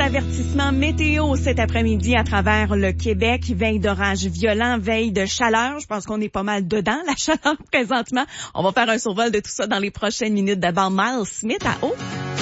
avertissements météo cet après-midi à travers le Québec. Veille d'orage violent, veille de chaleur. Je pense qu'on est pas mal dedans, la chaleur présentement. On va faire un survol de tout ça dans les prochaines minutes. D'abord, Miles Smith à haut.